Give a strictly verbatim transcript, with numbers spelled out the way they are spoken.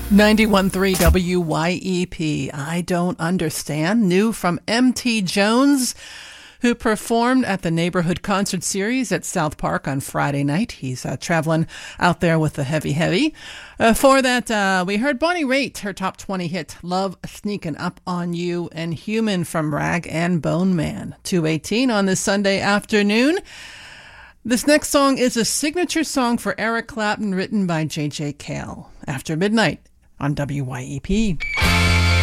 ninety-one point three W Y E P. I Don't Understand. New from M T Jones, who performed at the Neighborhood Concert Series at South Park on Friday night. He's uh, traveling out there with the heavy, heavy. Uh, for that, uh, we heard Bonnie Raitt, her top twenty hit, Love Sneaking Up on You, and Human from Rag and Bone Man. two eighteen on this Sunday afternoon. This next song is a signature song for Eric Clapton, written by J J. Cale. After Midnight on W Y E P.